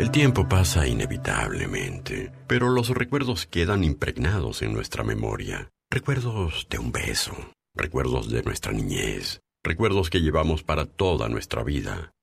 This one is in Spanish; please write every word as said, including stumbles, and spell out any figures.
El tiempo pasa inevitablemente, pero los recuerdos quedan impregnados en nuestra memoria. Recuerdos de un beso, recuerdos de nuestra niñez, recuerdos que llevamos para toda nuestra vida.